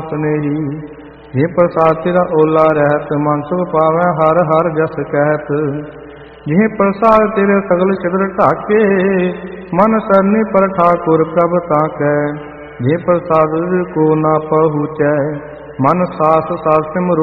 ਸਨੇਹੀ। ਜੇ ਪ੍ਰਸਾਦ ਤੇਰਾ ਓਲਾ ਰਹਿਤ, ਮਨ ਸੁਖ ਪਾਵੈ ਹਰ ਹਰ ਜਸ ਕਹਿਤ। ਜੇ ਪ੍ਰਸਾਦ ਤੇਰੇ ਸਗਲ ਛਿਦਰ ਢਾਕੇ, ਮਨ ਸਰਨੀ ਪਰ ਠਾਕੁਰ ਪ੍ਰਭ ਤਾਕੈ। ਜੇ ਪ੍ਰਸਾਦ ਕੋ ਨਾ ਪਹੁੰਚੈ, ਮਨ ਸਾਸ ਸਾਸ ਸਿਮਰੋ